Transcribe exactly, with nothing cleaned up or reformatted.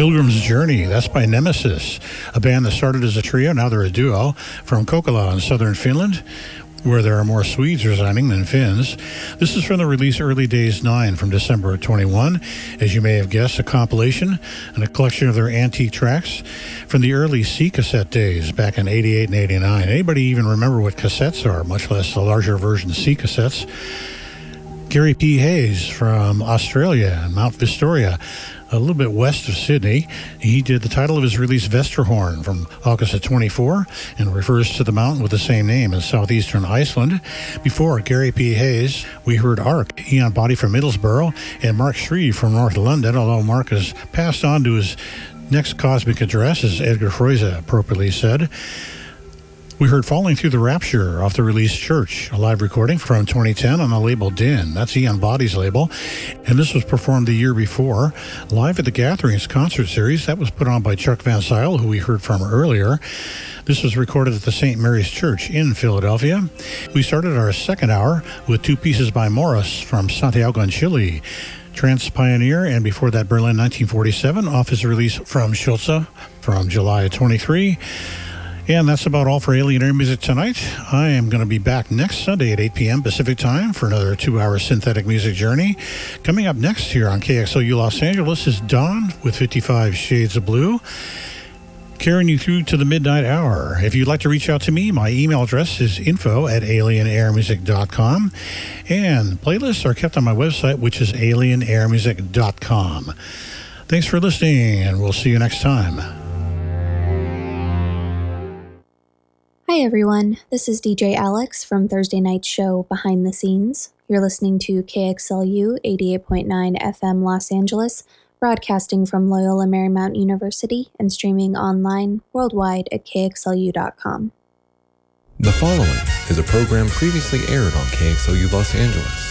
Pilgrim's Journey. That's by Nemesis, a band that started as a trio, now they're a duo, from Kokkola in southern Finland, where there are more Swedes residing than Finns. This is from the release Early Days nine from December of twenty-one. As you may have guessed, a compilation and a collection of their antique tracks from the early C-cassette days back in eighty-eight and eighty-nine. Anybody even remember what cassettes are, much less the larger version C-cassettes? Gary P. Hayes from Australia and Mount Victoria, a little bit west of Sydney. He did the title of his release Vesterhorn from August of twenty-four and refers to the mountain with the same name in southeastern Iceland. Before Gary P. Hayes, we heard Ark, Eon Body from Middlesbrough, and Mark Shreve from North London, although Mark has passed on to his next cosmic address, as Edgar Froese appropriately said. We heard Falling Through the Rapture off the release Church, a live recording from twenty ten on the label Din. That's Eon Body's label. And this was performed the year before, live at the Gatherings concert series. That was put on by Chuck Van Zyl, who we heard from earlier. This was recorded at the Saint Mary's Church in Philadelphia. We started our second hour with two pieces by Morris from Santiago in Chile, Trance Pioneer, and before that Berlin nineteen forty-seven off his release From Schulze from July of twenty-three. And that's about all for Alien Air Music tonight. I am going to be back next Sunday at eight p.m. Pacific Time for another two-hour synthetic music journey. Coming up next here on K X L U Los Angeles is Dawn with fifty-five Shades of Blue, carrying you through to the midnight hour. If you'd like to reach out to me, my email address is info at alien air music dot com. And playlists are kept on my website, which is alien air music dot com. Thanks for listening, and we'll see you next time. Hi everyone, this is D J Alex from Thursday night's show Behind the Scenes. You're listening to K X L U eighty-eight point nine F M Los Angeles, broadcasting from Loyola Marymount University and streaming online worldwide at K X L U dot com. The following is a program previously aired on K X L U Los Angeles.